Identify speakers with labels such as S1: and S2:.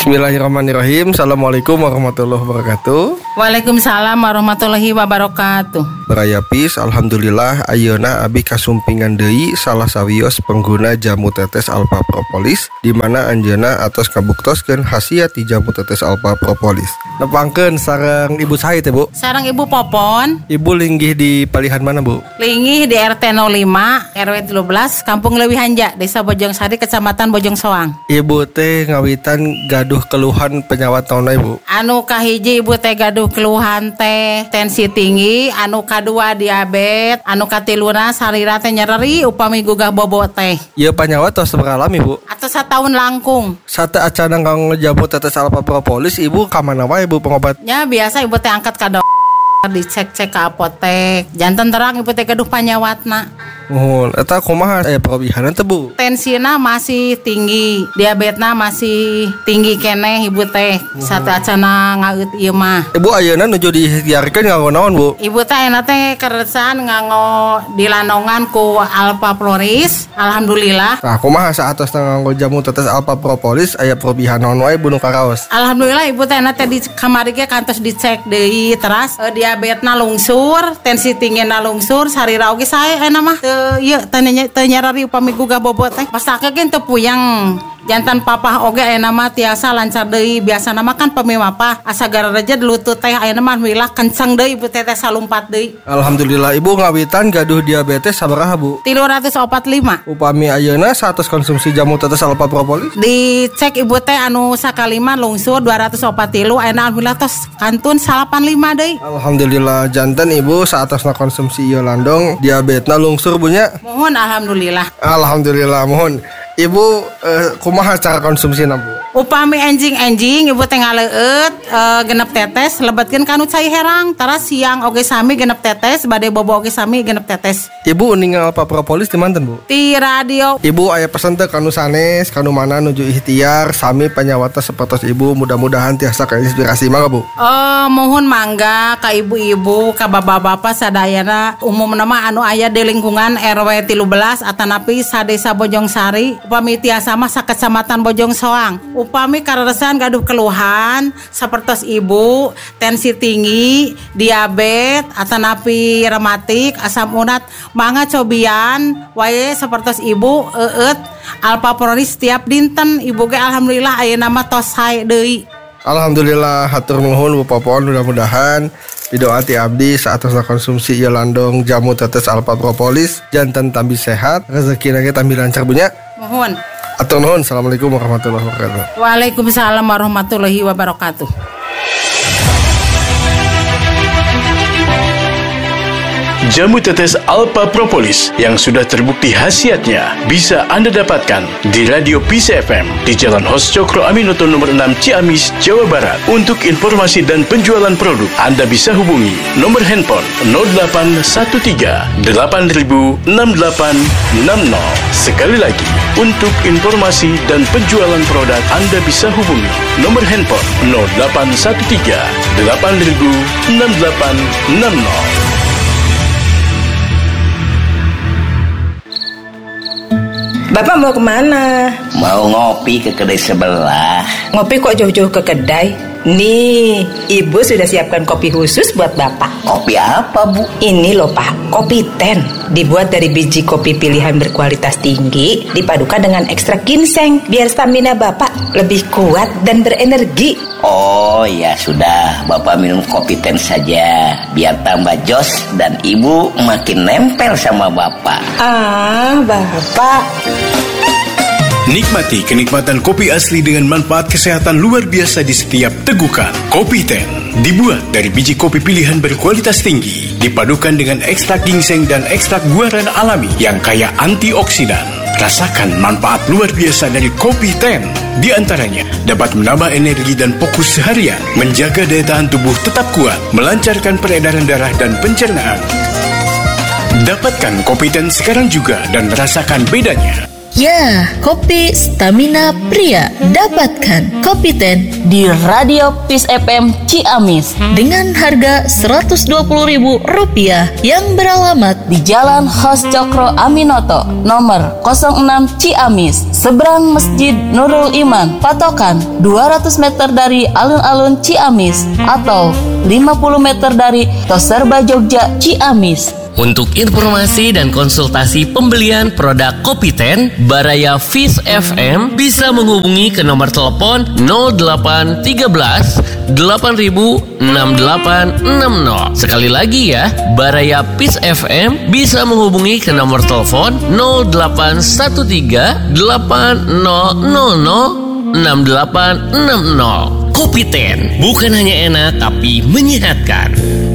S1: Bismillahirrahmanirrahim. Assalamualaikum warahmatullahi wabarakatuh.
S2: Waalaikumsalam warahmatullahi wabarakatuh.
S1: Berayapis, alhamdulillah ayeuna abi kasumpingan deui salah sawios pengguna jamu tetes alpha propolis di mana anjeunna atos kabuktoskeun khasiat di jamu tetes alpha propolis. Nepangkeun sareng Ibu saha teh, Bu?
S2: Sareng Ibu Popon.
S1: Ibu linggih di palihan mana, Bu?
S2: Linggih di RT 05 RW 13 Kampung Leuwi Hanja, Desa Bojongsari, Kecamatan Bojong Soang.
S1: Ibu teh ngawitan gaduh keluhan penyawat naon, Bu?
S2: Anu kahiji ibu teh gaduh keluhan teh tensi tinggi, anu kadua diabetes, anu katiluna sarira teh nyeri upami gugah bobo teh.
S1: Ieu penyawat tos beralami, Bu?
S2: Atau 1 tahun langkung.
S1: Sate acana kanggo jamu tetes alpha propolis, Ibu ka mana wae, Bu, pengobatnya?
S2: Biasa ibu teh angkat ka dicek-cek ke apotek. Janten terang ibu teh gaduh panyawatna.
S1: Eta kumaha aya perubahan teh, Bu?
S2: Tensina masih tinggi, diabetesna masih tinggi keneh ibu teh. Sate acana ngaeut ieu mah.
S1: Ibu ayeuna nuju diikhtiarkeun nganggo naon, Bu?
S2: Ibu teh ayeuna teh keresan nganggo dilandongan ku Alpha Floris. Alhamdulillah.
S1: Nah, kumaha saatos nganggo jamu tetes alpha propolis aya perubahan naon wae Bu nu karaos?
S2: Alhamdulillah ibu teh ayeuna teh di kamari ge kantos dicek deui teras diabetesna lungsur, tensi tinggina lungsur, sarira oge sae ayeuna mah. Ieu teu nyarari upami gugah bobot teh. Pastake ge teu puyeng. Jantan papa oge ayeuna mah tiasa lancar deui. Biasana mah kan pemimapa asa garareje lutut teh ayeuna mah alhamdulillah kenceng deui ibu teh salumpat deui.
S1: Alhamdulillah ibu ngawitan gaduh diabetes sabaraha, Bu?
S2: 345.
S1: Upami ayeuna satos konsumsi jamu tetes alpha propolis?
S2: Dicek ibu teh anu sakalima lungsur 243, ayeuna alhamdulillah tos kantun 85 deui.
S1: Alhamdulillah janten ibu saatosna konsumsi ieu landong diabetesna lungsur Bu nya.
S2: Mohon alhamdulillah.
S1: Alhamdulillah mohon. Ibu kumaha cara konsumsina, Bu?
S2: Upami enjing ibu teh ngaleut genep tetes lebetkeun kanu cai herang, taras siang oge sami genep tetes, bade bobo oge sami genep tetes.
S1: Ibu ningal alpha propolis di manten, Bu?
S2: Di radio.
S1: Ibu aya pesen teh kanu sanes, kanu mana nuju ikhtiar sami panyawatna sapertos Ibu, mudah-mudahan tiasa kainspirasi mangga, Bu.
S2: Mohon mangga ka ibu-ibu, ka bapak-bapak sadayana umumna mah anu aya di lingkungan RW 13 atanapi sadesa Bojongsari, upami tiasa mah sakecamatan Bojong Soang. Upami kareresan gaduh keluhan sapertos ibu, tensi tinggi, diabetes, atanapi rematik, asam urat, mangga cobian wae sapertos ibu eut alpha propolis tiap dinten. Ibu ge alhamdulillah ayeuna mah tos sae deui.
S1: Alhamdulillah hatur nuhun Bu Popon, mudah-mudahan didoati abdi saatosna konsumsi ieu landong jamu tetes alpha propolis janten tambi sehat, rezekina ge tambi lancar Bu nya.
S2: Mohon.
S1: Atur nuhun. Assalamualaikum warahmatullahi wabarakatuh.
S2: Waalaikumsalam warahmatullahi wabarakatuh.
S3: Jamu tetes alpha propolis yang sudah terbukti khasiatnya bisa Anda dapatkan di Radio Peace FM di Jalan Hos Cokro Aminoto nomor 6 Ciamis, Jawa Barat. Untuk informasi dan penjualan produk Anda bisa hubungi nomor handphone 0813 8000 6860. Sekali lagi, untuk informasi dan penjualan produk Anda bisa hubungi nomor handphone 0813 8000 6860.
S4: Bapak mau kemana?
S5: Mau ngopi ke kedai sebelah.
S4: Ngopi kok jauh-jauh ke kedai? Nih, ibu sudah siapkan kopi khusus buat bapak.
S5: Kopi apa, Bu?
S4: Ini loh Pak, kopi ten. Dibuat dari biji kopi pilihan berkualitas tinggi, dipadukan dengan ekstrak ginseng, biar stamina bapak lebih kuat dan berenergi.
S5: Oh ya sudah, Bapak minum kopi ten saja, biar tambah jos dan ibu makin nempel sama Bapak.
S4: Bapak.
S3: Nikmati kenikmatan kopi asli dengan manfaat kesehatan luar biasa di setiap tegukan. Kopi Ten dibuat dari biji kopi pilihan berkualitas tinggi, dipadukan dengan ekstrak ginseng dan ekstrak guaran alami yang kaya antioksidan. Rasakan manfaat luar biasa dari Kopi Ten. Di antaranya dapat menambah energi dan fokus seharian, menjaga daya tahan tubuh tetap kuat, melancarkan peredaran darah dan pencernaan. Dapatkan Kopi Ten sekarang juga dan rasakan bedanya.
S6: Ya, kopi stamina pria. Dapatkan Kopi 10
S7: di Radio Peace FM Ciamis
S6: dengan harga Rp120.000 yang beralamat
S7: di Jalan Hos Cokro Aminoto, nomor 06 Ciamis, seberang Masjid Nurul Iman, patokan 200 meter dari alun-alun Ciamis atau 50 meter dari Toserba Jogja Ciamis.
S8: Untuk informasi dan konsultasi pembelian produk Kopi 10 Baraya Fish FM bisa menghubungi ke nomor telepon 0813 8000 6860. Sekali lagi ya, Baraya Fish FM bisa menghubungi ke nomor telepon 0813 8000 6860. Kopi 10 bukan hanya enak tapi menyehatkan.